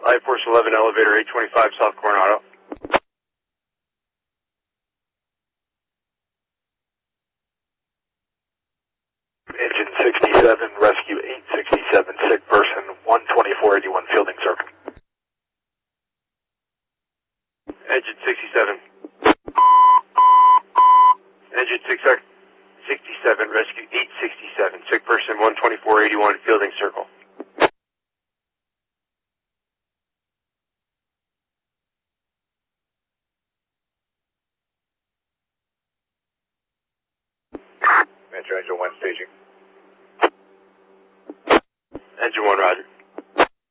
Life Force 11 elevator 825 South Coronado. Engine 67, rescue 867, sick person 12481 Fielding Circle. Engine 67. Engine 67, rescue 867, sick person 12481 Fielding Circle. Metro Engine 1 staging. Engine 1, roger.